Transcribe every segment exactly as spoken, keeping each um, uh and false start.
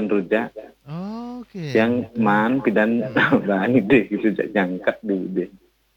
dan rujak. Oh, oke. Yang man pidan bahan ide gitu jangka di ide.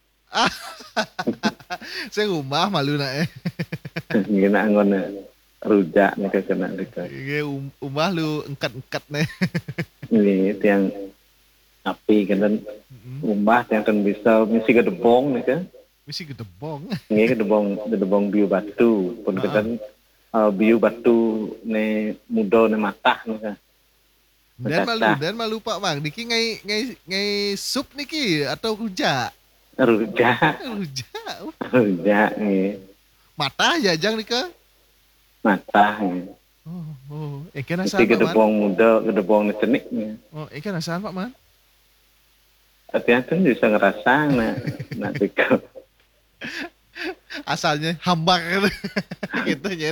Saya rumah malu nak eh. Gina ngone rujak nih kena dekat. Ge um, umah lu engkat-engkat nih. Ini yang api kan rumah yang kan bisa misi gedebong nih kan. Misi gedebong. Ini gedebong gedebong biu batu pun Uh-uh. kan uh, biu batu nih mudo nih matah nih kan. Dan malu dan malu Pak Bang. Niki ngai ngai ngai sup niki atau rujak? Rujak. Rujak. Rujak nih. Mata jajang nika? Matah nih. Oh, oh. Ikan Mesti asal Pak Man. gedebong muda, gedebong nih cenik nih. Oh, ikan asal Pak Man. Hati-hati bisa ngerasa nah nah tiko. Asalnya hambar gitu ya.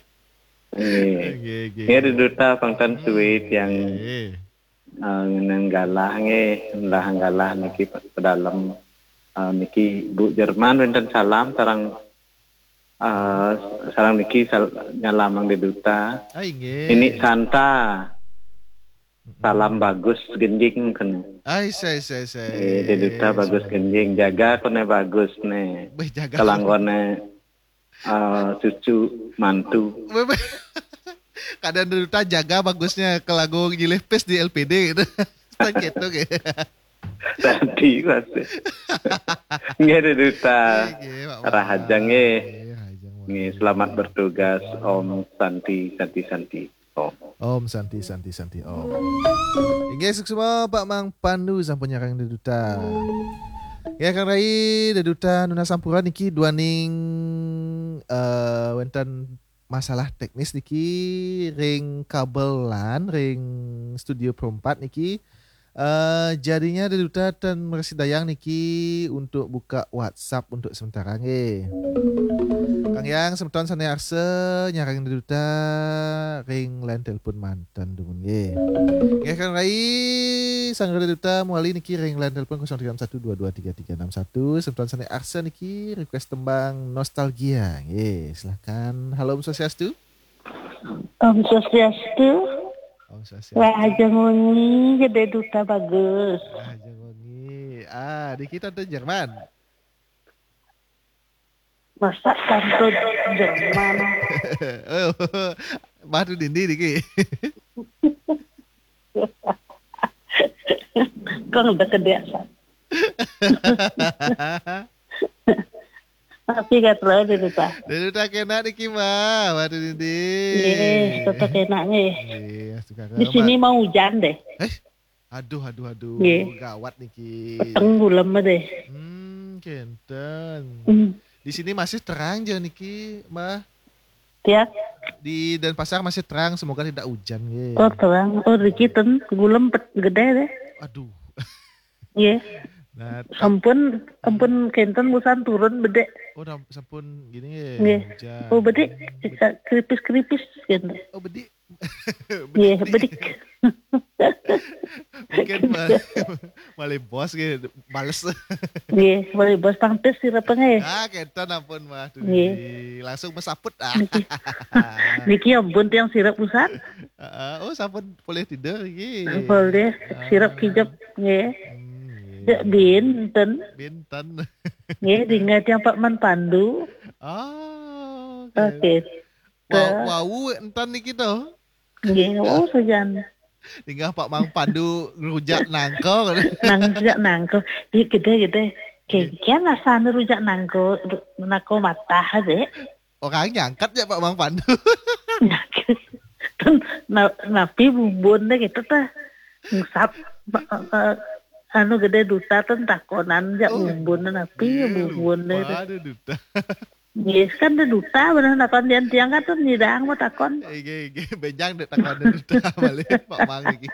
Ini ini duta pangtan sweet yang uh, nenggalah nge lah galah niki pedalam uh, niki Bu Jerman wonten salam sarang uh, sarang niki sal, nyalamang di duta. Ini Santa. Salam bagus genjing kan. Ai saya saya saya. Eh di duta bagus genjing jaga kone bagus nih. Kelanggone uh, cucu mantu. Kadang duta jaga bagusnya kelagu nyilih pes di L P D gitu. Gitu gitu. Tadi masih. Nggak duta. Rahajang eh. Nggih selamat bertugas Om Santi Santi Santi. Om. Om Santi Santi Santi Om. Inggih semua Pak Mang Pandu sampun nyarang duta. Ya kan rai duta Nuna Sampura niki duaning uh, wonten masalah teknis niki ring kabel LAN ring studio Pro empat niki uh, jadinya duta dan mersi dayang niki untuk buka WhatsApp untuk sementara nggih. Kang Yang semeton sane arse nyarang duta ring line telepon mantan dumun nggih. Nggih Kang Rai sang duta muali niki ring line telepon nol tiga satu dua dua tiga tiga enam satu semeton sane arse niki request tembang nostalgia. Nggih, silakan. Halo Om Swastiastu. Om Swastiastu. Om Swastiastu. Rahajang wengi gede duta bagus. Rahajang wengi. Ah, di kita tuh Jerman. Masak kantor Jerman. Oh, madu dindi diki. Kau udah kebiasaan. Tapi gak terlalu di duta. Di duta kena diki mah, madu dindi. Iya, tetap enaknya. Iya, di sini mau hujan deh. Eh, aduh, aduh, aduh, yeah. Gawat niki. Peteng bulan deh. Hmm, kenten. Hmm. Di sini masih terang aja niki, Mbak. Ya. Di Denpasar masih terang, semoga tidak hujan ye. Oh, terang. Oh, dikiten gulem gede deh. Aduh. Iya. Yeah. Nah, sampun sampun kenten musan turun bede. Oh, sampun gini ya. Yeah. Oh, bede keripis-keripis gitu. Oh, bedi. Iya, yeah, bedik. Mungkin malah bos gitu, males. Iya, malah bos pangtes sirapnya ya. Ah, kenten ampun mah. Iya. Langsung mesaput ah. Niki ampun yang sirap usan. Uh, oh, sampun boleh tidur iki. Boleh, sirap kijap nggih. Ya binten. Binten. Nggih, dingat yang Pak Man Pandu. Oh, oke. Okay. Wow, wow, entan niki to. Nggih, oh sajan. Tinggal Pak Mang Pandu rujak nangko. Nang rujak nangko. Iya gede-gede. Kian asane rujak nangko nako mata deh. Orang nyangkat ya Pak Mang Pandu. Nyangkat. Napi bumbun deh gitu tah. Ngusap anu gede duta ten takonan ja bumbun napi bumbun deh. Aduh duta. Yes kan de duta bener nakon dian tiang kan tuh nyidang mah takon. Ige ige benjang de takon de duta balik Pak Mang iki.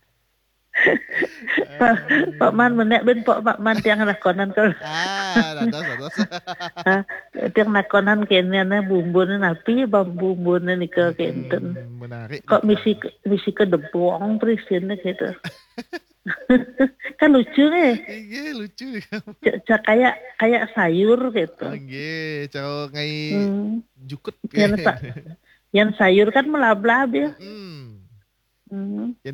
Pak Man menek ben Pak Pak Man tiang nakonan kalau. Ah, dados dados. Tiang nakonan kene na bumbun napi bumbun nika kenten. Menarik. Kok misi misi ke debong prisin gitu. Kan lucu nih. Iya lucu. C- kayak kayak sayur gitu. Iya, cowok ngai hmm. jukut. Yang, yang sayur kan melablab ya. Hmm. Hmm.